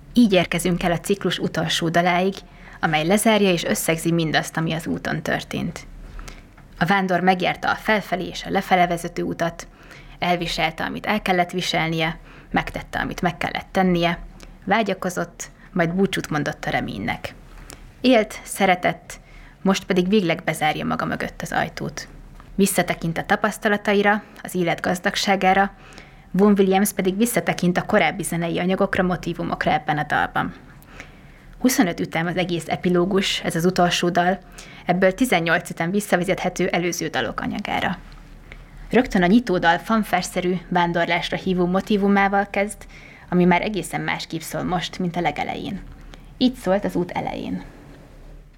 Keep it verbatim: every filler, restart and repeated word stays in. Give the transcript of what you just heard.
Így érkezünk el a ciklus utolsó daláig, amely lezárja és összegzi mindazt, ami az úton történt. A vándor megjárta a felfelé és a lefele vezető utat, elviselte, amit el kellett viselnie, megtette, amit meg kellett tennie, vágyakozott, majd búcsút mondott a reménynek. Élt, szeretett, most pedig végleg bezárja maga mögött az ajtót. Visszatekint a tapasztalataira, az élet gazdagságára, Vaughan Williams pedig visszatekint a korábbi zenei anyagokra, motívumokra ebben a dalban. huszonöt ütem az egész epilógus, ez az utolsó dal, ebből tizennyolc ütem visszavezethető előző dalok anyagára. Rögtön a nyitódal fanfárszerű, vándorlásra hívó motívumával kezd, ami már egészen másképp szól most, mint a legelején. Így szólt az út elején.